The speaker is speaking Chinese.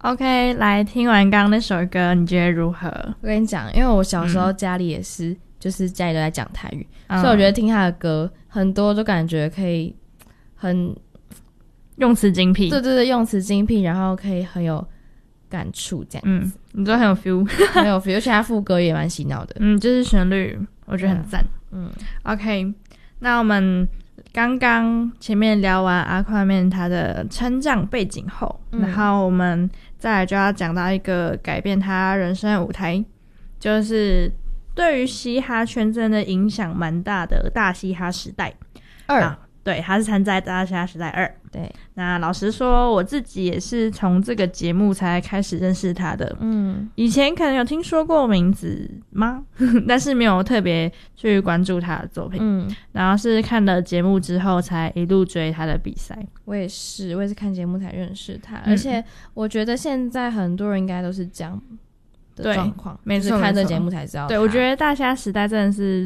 OK， 来听完刚刚那首歌，你觉得如何？ 我跟你讲，因为我小时候家里也是，就是家里都在讲台语，所以我觉得听他的歌很多都感觉可以很用词精辟。 对对对，用词精辟，然后可以很有感触这样子。 你都很有 feel， 很有 feel， 而且他副歌也蛮洗脑的。 就是旋律，我觉得很赞。OK， 那我们刚刚前面聊完Aquaman他的成长背景后，然后我们再来就要讲到一个改变他人生的舞台，就是对于嘻哈圈真的影响蛮大的大嘻哈时代2。对，他是参在大嘻哈时代2。 对， 那老实说，我自己也是从这个节目才开始认识他的。以前可能有听说过名字吗？但是没有特别去关注他的作品。然后是看了节目之后，才一路追他的比赛。 我也是看节目才认识他，而且我觉得现在很多人应该都是这样的状况， 没错， 就是看这节目才知道。 对，我觉得大虾时代真的是